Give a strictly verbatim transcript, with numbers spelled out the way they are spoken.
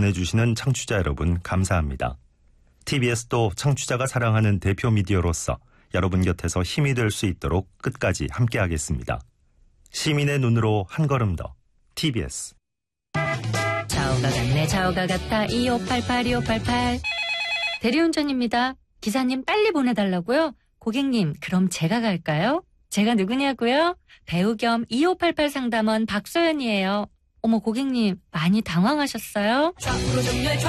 보내주시는 청취자 여러분 감사합니다. 티비에스도 청취자가 사랑하는 대표 미디어로서 여러분 곁에서 힘이 될 수 있도록 끝까지 함께하겠습니다. 시민의 눈으로 한 걸음 더 티비에스. 좌우가 같네 좌우가 같아 이오팔팔 이오팔팔 대리운전입니다. 기사님 빨리 보내달라고요? 고객님 그럼 제가 갈까요? 제가 누구냐고요? 배우 겸 이오팔팔 상담원 박소연이에요. 어머 고객님 많이 당황하셨어요?